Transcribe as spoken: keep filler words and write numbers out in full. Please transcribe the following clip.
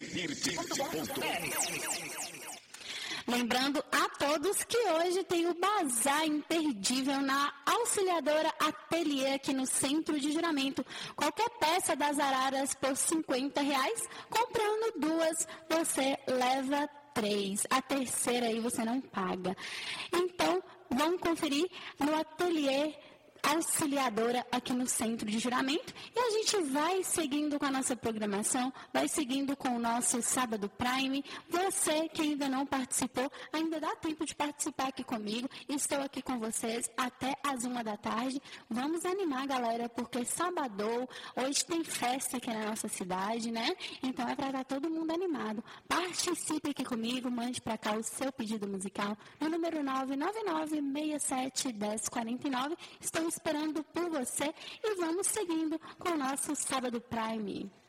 Lembrando a todos que hoje tem o bazar imperdível na Auxiliadora Ateliê aqui no Centro de Juramento. Qualquer peça das araras por cinquenta reais, comprando duas, você leva três. A terceira aí você não paga. Então, vamos conferir no Ateliê Auxiliadora aqui no Centro de Juramento, e a gente vai seguindo com a nossa programação, vai seguindo com o nosso Sábado Prime. Você que ainda não participou, ainda dá tempo de participar aqui comigo. Estou aqui com vocês até as uma da tarde. Vamos animar, galera, porque sábado, hoje tem festa aqui na nossa cidade, né? Então é para estar todo mundo animado. Participe aqui comigo, mande para cá o seu pedido musical no número nove nove nove, seis sete, um zero quatro nove. Estou esperando por você e vamos seguindo com o nosso Sábado Prime.